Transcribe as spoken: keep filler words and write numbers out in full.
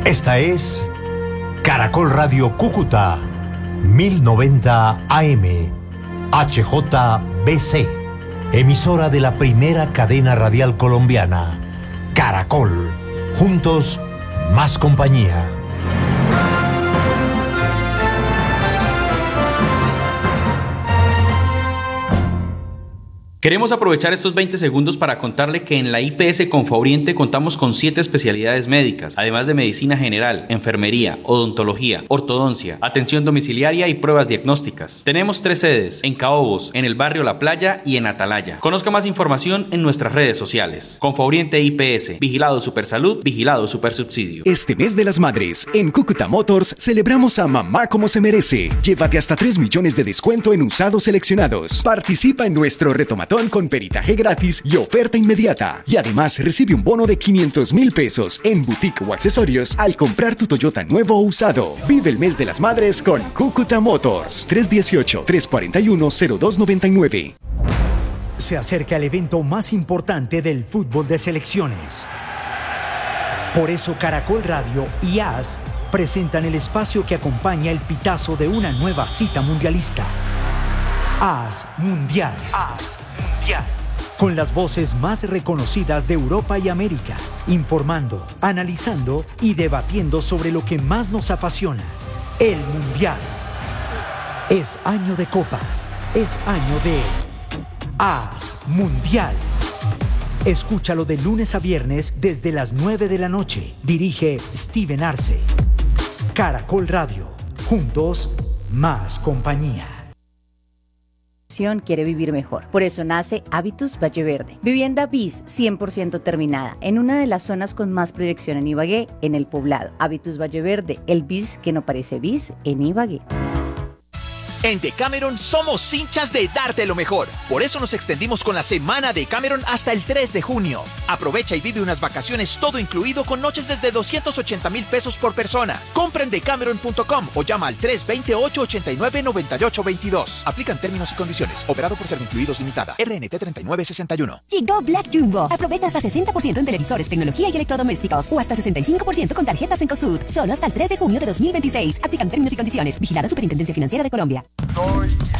Esta es Caracol Radio Cúcuta, mil noventa A M, H J B C, emisora de la primera cadena radial colombiana, Caracol. Juntos, más compañía. Queremos aprovechar estos veinte segundos para contarle que en la I P S Confaoriente contamos con siete especialidades médicas, además de medicina general, enfermería, odontología, ortodoncia, atención domiciliaria y pruebas diagnósticas. Tenemos tres sedes, en Caobos, en el barrio La Playa y en Atalaya. Conozca más información en nuestras redes sociales. Confaoriente I P S, Vigilado Supersalud, Vigilado Supersubsidio. Este mes de las madres, en Cúcuta Motors, celebramos a mamá como se merece. Llévate hasta tres millones de descuento en usados seleccionados. Participa en nuestro retomatón con peritaje gratis y oferta inmediata. Y además recibe un bono de quinientos mil pesos en boutique o accesorios al comprar tu Toyota nuevo o usado. Vive el mes de las madres con Cúcuta Motors. tres uno ocho, tres cuatro uno, cero dos nueve nueve. Se acerca el evento más importante del fútbol de selecciones. Por eso Caracol Radio y A S presentan el espacio que acompaña el pitazo de una nueva cita mundialista. A S Mundial. A S Mundial. Con las voces más reconocidas de Europa y América, informando, analizando y debatiendo sobre lo que más nos apasiona, el Mundial. Es año de Copa, es año de A S Mundial. Escúchalo de lunes a viernes desde las nueve de la noche. Dirige Steven Arce. Caracol Radio. Juntos, más compañía. Quiere vivir mejor. Por eso nace Habitus Valle Verde. Vivienda bis cien por ciento terminada en una de las zonas con más proyección en Ibagué, en el Poblado. Habitus Valle Verde, el bis que no parece bis en Ibagué. En Decameron somos hinchas de darte lo mejor. Por eso nos extendimos con la semana Decameron hasta el tres de junio. Aprovecha y vive unas vacaciones todo incluido con noches desde doscientos ochenta mil pesos por persona. Compra en decameron punto com o llama al tres dos ocho, ocho nueve, nueve ocho dos dos. Aplican términos y condiciones. Operado por Servincluidos Limitada. R N T treinta y nueve sesenta y uno. Llegó Black Jumbo. Aprovecha hasta sesenta por ciento en televisores, tecnología y electrodomésticos o hasta sesenta y cinco por ciento con tarjetas en COSUD. Solo hasta el tres de junio de dos mil veintiséis. Aplican términos y condiciones. Vigilada Superintendencia Financiera de Colombia.